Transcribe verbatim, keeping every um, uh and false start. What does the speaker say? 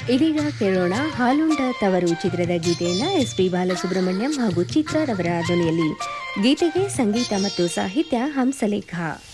ಇದೀಗ ಕೇಳೋಣ ಹಾಲುಂಡ ತವರು ಚಿತ್ರದ ಗೀತೆಯನ್ನು ಎಸ್ ಪಿ ಬಾಲಸುಬ್ರಹ್ಮಣ್ಯಂ ಹಾಗೂ ಚಿತ್ರರವರ ಧ್ವನಿಯಲ್ಲಿ. ಗೀತೆಗೆ ಸಂಗೀತ ಮತ್ತು ಸಾಹಿತ್ಯ ಹಂಸಲೇಖ.